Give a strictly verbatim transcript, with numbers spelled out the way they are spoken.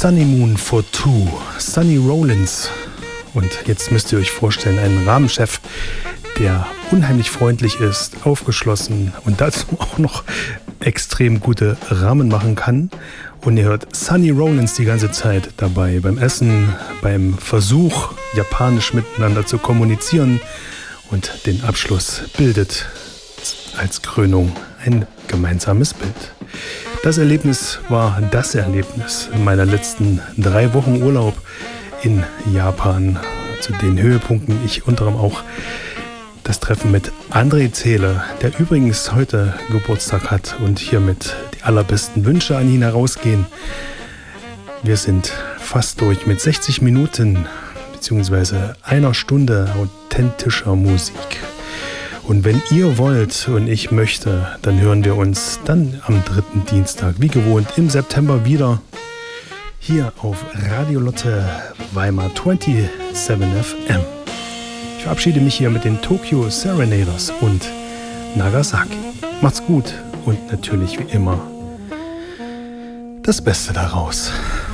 Sunny Moon for Two, Sonny Rollins. Und jetzt müsst ihr euch vorstellen, einen Rahmenchef, der unheimlich freundlich ist, aufgeschlossen und dazu auch noch extrem gute Rahmen machen kann. Und ihr hört Sonny Rollins die ganze Zeit dabei, beim Essen, beim Versuch, japanisch miteinander zu kommunizieren. Und den Abschluss bildet als Krönung ein gemeinsames Bild. Das Erlebnis war das Erlebnis meiner letzten drei Wochen Urlaub in Japan. Zu den Höhepunkten ich unter anderem auch das Treffen mit André Zähle, der übrigens heute Geburtstag hat und hiermit die allerbesten Wünsche an ihn herausgehen. Wir sind fast durch mit sechzig Minuten bzw. einer Stunde authentischer Musik. Und wenn ihr wollt und ich möchte, dann hören wir uns dann am dritten Dienstag, wie gewohnt, im September wieder hier auf Radio Lotte Weimar siebenundzwanzig F M. Ich verabschiede mich hier mit den Tokyo Serenaders und Nagasaki. Macht's gut und natürlich wie immer das Beste daraus.